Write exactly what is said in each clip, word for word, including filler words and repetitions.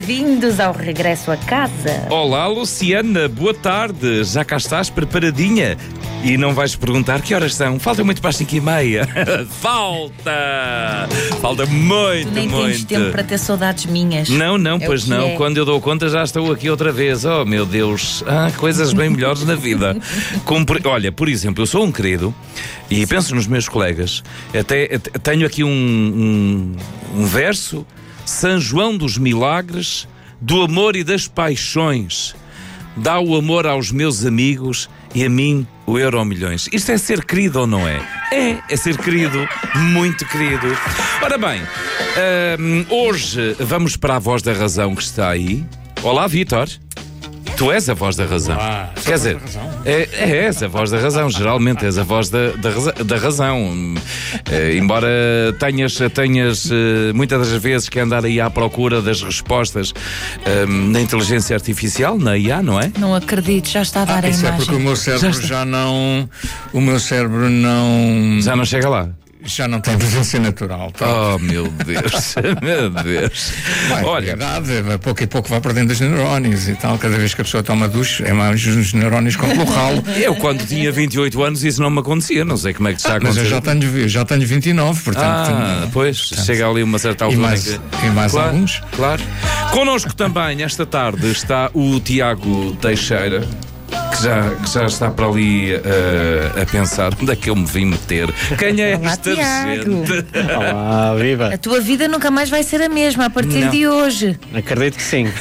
Vindos ao regresso a casa. Olá, Luciana, boa tarde. Já cá estás preparadinha? E não vais perguntar que horas são? Falta muito para as cinco e meia. Falta! Falta muito, tu nem muito. tens tempo para ter saudades minhas. Não, não, é pois não. É. Quando eu dou conta já estou aqui outra vez. Oh, meu Deus. Há coisas bem melhores na vida. Como por... Olha, por exemplo, eu sou um querido e penso nos meus colegas. Até, até tenho aqui um, um, um verso. São João dos Milagres, do amor e das paixões. Dá o amor aos meus amigos e a mim o euro milhões. Isto é ser querido ou não é? É, é ser querido, muito querido. Ora bem, hum, hoje vamos para a voz da razão que está aí. Olá, Vítor. Tu és a voz da razão. Ah, Quer dizer, é, é, és a voz da razão. Geralmente és a voz da, da, da razão. É, embora tenhas, tenhas é, muitas das vezes que andar aí à procura das respostas é, na inteligência artificial, na I A, não é? Não acredito, já está a dar ah, a isso imagem. é porque o meu cérebro já, já não. O meu cérebro não. Já não chega lá. Já não tem presença natural. Tá? Oh, meu Deus, meu Deus. Vai, Olha, a idade, vai, pouco e pouco vai perdendo os neurónios e tal. Cada vez que a pessoa toma duche, é mais os neurónios com o ralo. eu quando tinha vinte e oito anos isso não me acontecia. Não sei como é que está a Mas acontecer. eu já tenho, já tenho vinte e nove, portanto. Ah, pois, portanto, chega ali uma certa altura. E mais, que... e mais claro, alguns. Claro. Connosco também, esta tarde, está o Tiago Teixeira. Que já, que já está para ali uh, a pensar onde é que eu me vim meter. Quem é Olá, esta Tiago. gente? Olá, viva! A tua vida nunca mais vai ser a mesma a partir Não. de hoje. Acredito que sim.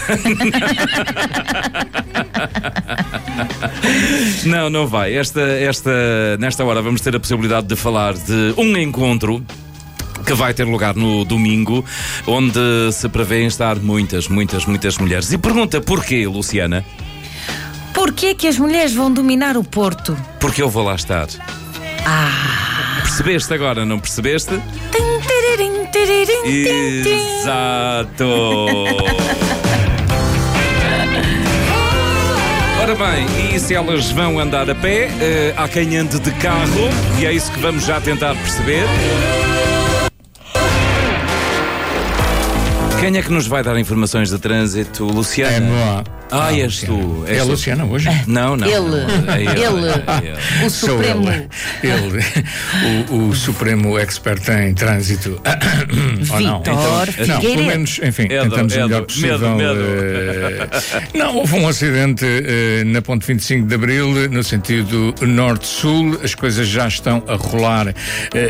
Não, não vai. Esta, esta, nesta hora vamos ter a possibilidade de falar de um encontro que vai ter lugar no domingo, onde se prevêem estar muitas, muitas, muitas mulheres. E pergunta porquê, Luciana? Porquê que as mulheres vão dominar o Porto? Porque eu vou lá estar. Ah! Percebeste agora, não percebeste? Tim, tiririm, tiririm, tim, tim. Exato! Ora bem, e se elas vão andar a pé, eh, há quem ande de carro, e é isso que vamos já tentar perceber. Quem é que nos vai dar informações de trânsito, Luciana? É boa. Ah, Ah, és tu. És É a tu. Luciana hoje? Não, não. Ele. É ele. Ele. É ele. O Sou Supremo. ele. Ele, o, o Supremo expert em trânsito. Ou não? Vitor Não, pelo Figueiredo. menos, enfim, Edo, tentamos Edo, o melhor possível. medo, medo. eh, não, houve um acidente eh, na ponte vinte e cinco de Abril, no sentido norte-sul. As coisas já estão a rolar eh,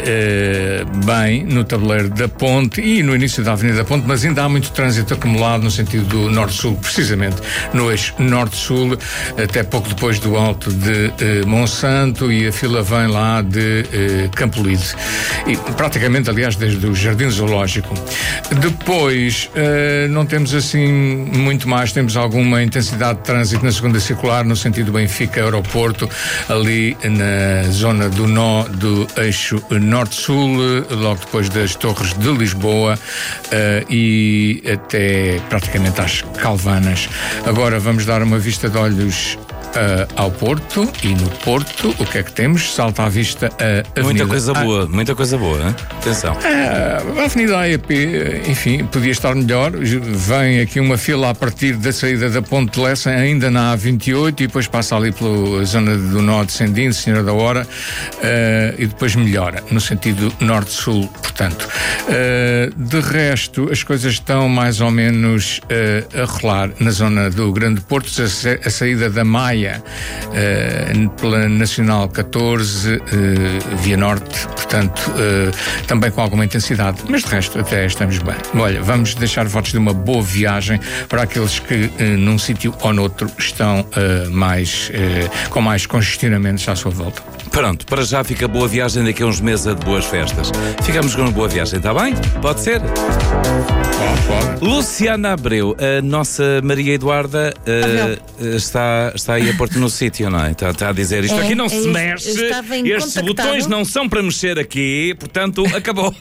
eh, bem no tabuleiro da ponte e no início da Avenida da Ponte, mas ainda há muito trânsito acumulado no sentido do norte-sul, precisamente no eixo norte-sul, até pouco depois do alto de eh, Monsanto, e a fila vem lá de eh, Campolide. E praticamente, aliás, desde o Jardim Zoológico. Depois, eh, não temos assim muito mais, temos alguma intensidade de trânsito na segunda circular, no sentido Benfica-Aeroporto, ali na zona do nó do eixo norte-sul, logo depois das Torres de Lisboa, eh, e até praticamente às Calvanas. Agora vamos dar uma vista de olhos uh, ao Porto, e no Porto o que é que temos? Salta à vista a Avenida... Muita coisa A... boa, muita coisa boa, hein? Atenção. A Avenida A E P, enfim, podia estar melhor. Vem aqui uma fila a partir da saída da Ponte de Lessa, ainda na A vinte e oito, e depois passa ali pela zona do nó de Sendinho, Senhora da Hora, uh, e depois melhora, no sentido norte-sul, portanto. Uh, de resto, as coisas estão mais ou menos uh, a rolar na zona do Grande Porto, a, sa a saída da Maia, uh, pela Nacional catorze, uh, via norte, portanto, uh, também com alguma intensidade, mas de resto até estamos bem. Olha, vamos deixar votos de uma boa viagem para aqueles que uh, num sítio ou noutro estão uh, mais, uh, com mais congestionamentos à sua volta. Pronto, para já fica boa viagem, daqui a uns meses a de boas festas. Ficamos com uma boa viagem, está bem? Pode ser? Pode, pode. Luciana Abreu, a nossa Maria Eduarda uh, está, está aí a pôr-te no sítio, não é? Está, está a dizer, isto É, aqui não é se isso. mexe, Eu estava em estes contactado. botões não são para mexer aqui, portanto, acabou.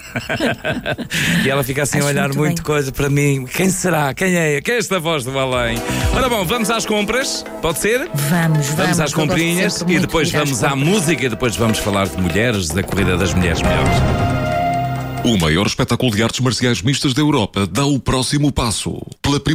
E ela fica assim Acho a olhar muito muito bem. coisa para mim. Quem será? Quem é? Quem é esta voz do além? Ora bom, vamos às compras? Pode ser? Vamos, vamos. Vamos às Eu gosto comprinhas sempre e muito depois de ir às vamos à compras. música e depois vamos falar de mulheres, da corrida das mulheres melhores. O maior espetáculo de artes marciais mistas da Europa dá o próximo passo. Pela